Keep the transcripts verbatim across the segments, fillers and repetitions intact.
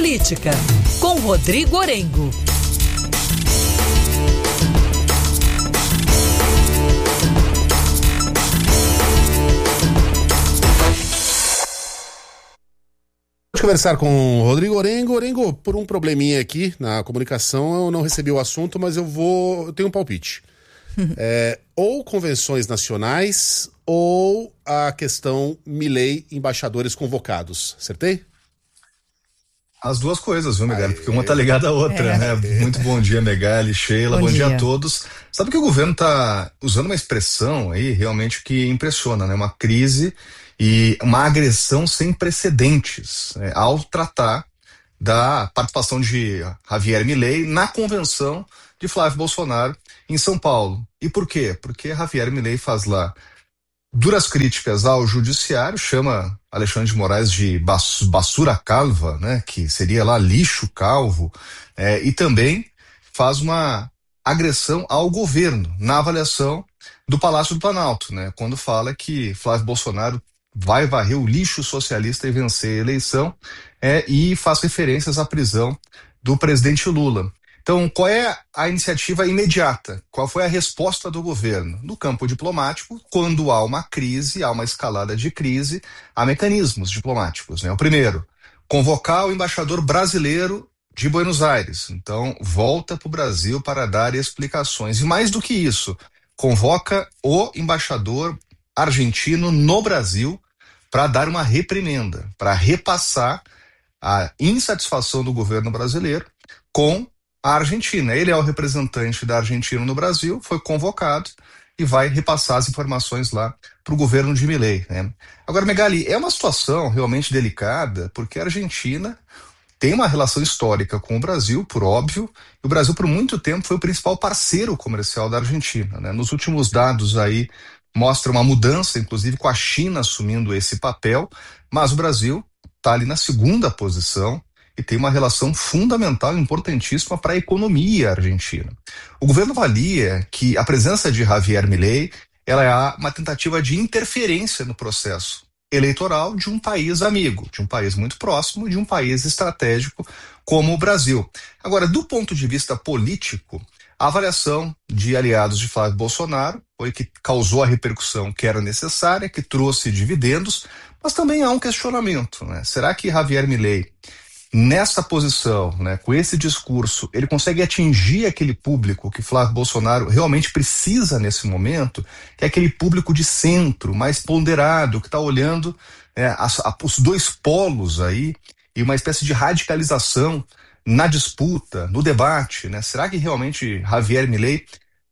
Política, com Rodrigo Orengo. Vamos conversar com o Rodrigo Orengo. Orengo, por um probleminha aqui na comunicação, eu não recebi o assunto, mas eu vou. Eu tenho um palpite. É, ou convenções nacionais ou a questão Milei, embaixadores convocados. Acertei? As duas coisas, viu, Megali? Porque uma tá ligada à outra, é. né? Muito bom dia, Megali, Sheila, bom, bom dia. dia a todos. Sabe que o governo tá usando uma expressão aí realmente que impressiona, né? Uma crise e uma agressão sem precedentes, né? Ao tratar da participação de Javier Milei na convenção de Flávio Bolsonaro em São Paulo. E por quê? Porque Javier Milei faz lá duras críticas ao judiciário, chama Alexandre de Moraes de bas, basura calva, né, que seria lá lixo calvo, é, e também faz uma agressão ao governo na avaliação do Palácio do Planalto, né, quando fala que Flávio Bolsonaro vai varrer o lixo socialista e vencer a eleição, é, e faz referências à prisão do presidente Lula. Então, qual é a iniciativa imediata? Qual foi a resposta do governo? No campo diplomático, quando há uma crise, há uma escalada de crise, há mecanismos diplomáticos, né? O primeiro, convocar o embaixador brasileiro de Buenos Aires. Então, volta para o Brasil para dar explicações. E mais do que isso, convoca o embaixador argentino no Brasil para dar uma reprimenda, para repassar a insatisfação do governo brasileiro com a Argentina. Ele é o representante da Argentina no Brasil, foi convocado e vai repassar as informações lá para o governo de Milei, né? Agora, Megali, é uma situação realmente delicada, porque a Argentina tem uma relação histórica com o Brasil, por óbvio, e o Brasil por muito tempo foi o principal parceiro comercial da Argentina, né? Nos últimos dados aí mostra uma mudança, inclusive com a China assumindo esse papel, mas o Brasil está ali na segunda posição e tem uma relação fundamental e importantíssima para a economia argentina. O governo avalia que a presença de Javier Milei ela é uma tentativa de interferência no processo eleitoral de um país amigo, de um país muito próximo, de um país estratégico como o Brasil. Agora, do ponto de vista político, a avaliação de aliados de Flávio Bolsonaro foi que causou a repercussão que era necessária, que trouxe dividendos, mas também há um questionamento, né? Será que Javier Milei, nessa posição, né, com esse discurso, ele consegue atingir aquele público que Flávio Bolsonaro realmente precisa nesse momento, que é aquele público de centro, mais ponderado, que está olhando, né, as, a, os dois polos aí e uma espécie de radicalização na disputa, no debate, né? Será que realmente Javier Milei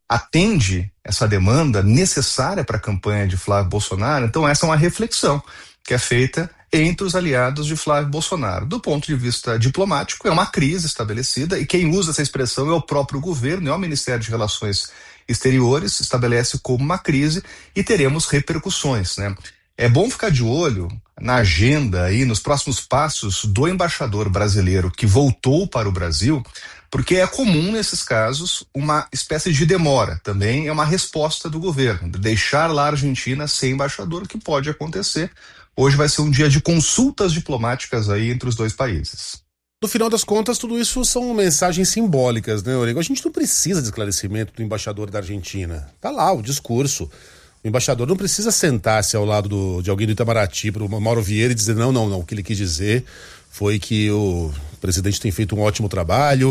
atende essa demanda necessária para a campanha de Flávio Bolsonaro? Então essa é uma reflexão que é feita entre os aliados de Flávio Bolsonaro. Do ponto de vista diplomático, é uma crise estabelecida e quem usa essa expressão é o próprio governo, é o Ministério de Relações Exteriores, estabelece como uma crise e teremos repercussões, né? É bom ficar de olho na agenda aí, nos próximos passos do embaixador brasileiro que voltou para o Brasil, porque é comum nesses casos uma espécie de demora, também é uma resposta do governo, de deixar lá a Argentina sem embaixador, que pode acontecer. Hoje vai ser um dia de consultas diplomáticas aí entre os dois países. No final das contas, tudo isso são mensagens simbólicas, né, Orengo? A gente não precisa de esclarecimento do embaixador da Argentina. Tá lá o discurso. O embaixador não precisa sentar-se ao lado do, de alguém do Itamaraty, para o Mauro Vieira, e dizer não, não, não. O que ele quis dizer foi que o presidente tem feito um ótimo trabalho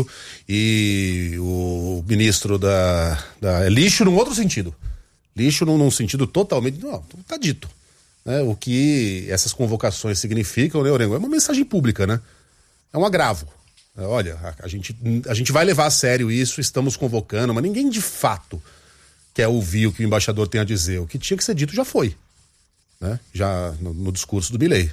e o ministro da... da é lixo num outro sentido. Lixo num, num sentido totalmente... Não, tá dito. Né, o que essas convocações significam, né, Orengo? É uma mensagem pública, né? É um agravo. É, olha, a, a, gente, a gente vai levar a sério isso, estamos convocando, mas ninguém de fato quer ouvir o que o embaixador tem a dizer. O que tinha que ser dito já foi, né? Já no, no discurso do Milei.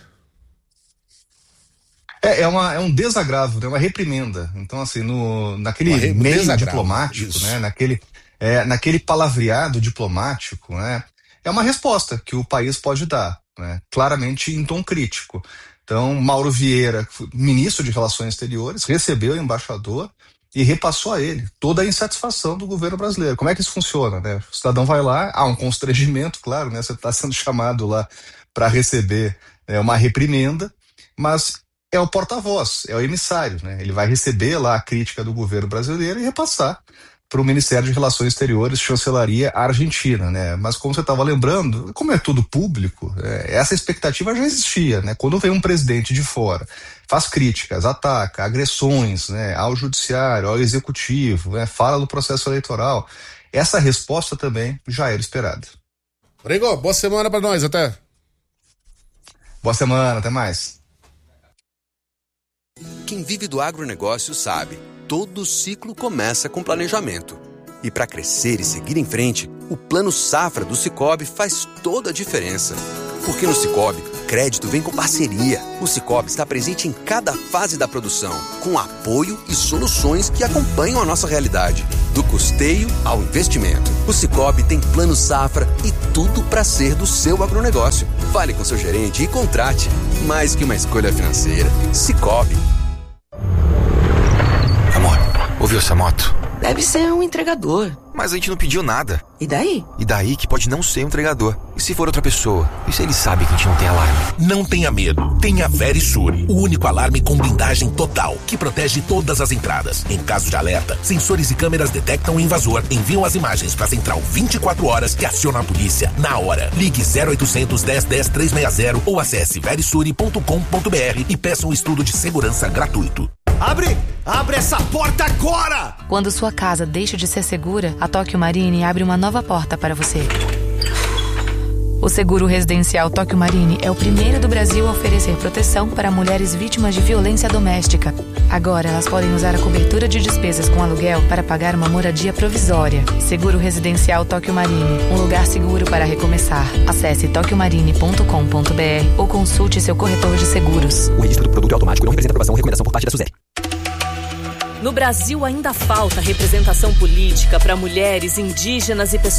É, é, uma, é um desagravo, é uma reprimenda. Então, assim, no, naquele re, meio desagravo, diplomático, isso. né? Naquele, é, naquele palavreado diplomático, né? É uma resposta que o país pode dar, né? Claramente em tom crítico. Então, Mauro Vieira, ministro de Relações Exteriores, recebeu o embaixador e repassou a ele toda a insatisfação do governo brasileiro. Como é que isso funciona, né? O cidadão vai lá, há um constrangimento, claro, né? Você está sendo chamado lá para receber, né, uma reprimenda, mas é o porta-voz, é o emissário, né? Ele vai receber lá a crítica do governo brasileiro e repassar para o Ministério de Relações Exteriores, chancelaria argentina, né? Mas como você estava lembrando, como é tudo público, é, essa expectativa já existia, né? Quando vem um presidente de fora, faz críticas, ataca, agressões, né, ao judiciário, ao executivo, né, fala do processo eleitoral, essa resposta também já era esperada. Orengo, boa semana para nós, até. Boa semana, até mais. Quem vive do agronegócio sabe, todo ciclo começa com planejamento. E para crescer e seguir em frente, o Plano Safra do Sicoob faz toda a diferença. Porque no Sicoob, crédito vem com parceria. O Sicoob está presente em cada fase da produção, com apoio e soluções que acompanham a nossa realidade. Do custeio ao investimento. O Sicoob tem Plano Safra e tudo para ser do seu agronegócio. Fale com seu gerente e contrate. Mais que uma escolha financeira. Sicoob. Amor, ouviu essa moto? Deve ser um entregador. Mas a gente não pediu nada. E daí? E daí que pode não ser um entregador. E se for outra pessoa? E se ele sabe que a gente não tem alarme? Não tenha medo. Tenha Verisur, o único alarme com blindagem total, que protege todas as entradas. Em caso de alerta, sensores e câmeras detectam o invasor, enviam as imagens para a central vinte e quatro horas e aciona a polícia na hora. Ligue zero oitocentos, dez, dez, trezentos e sessenta ou acesse verisure ponto com ponto br e peça um estudo de segurança gratuito. Abre! Abre essa porta agora! Quando sua casa deixa de ser segura, a Tóquio Marine abre uma nova porta para você. O seguro residencial Tóquio Marine é o primeiro do Brasil a oferecer proteção para mulheres vítimas de violência doméstica. Agora elas podem usar a cobertura de despesas com aluguel para pagar uma moradia provisória. Seguro residencial Tóquio Marine, um lugar seguro para recomeçar. Acesse tóquio marine ponto com ponto br ou consulte seu corretor de seguros. O registro do produto é automático e não representa aprovação ou recomendação por parte da SUSEP. No Brasil ainda falta representação política para mulheres, indígenas e pessoas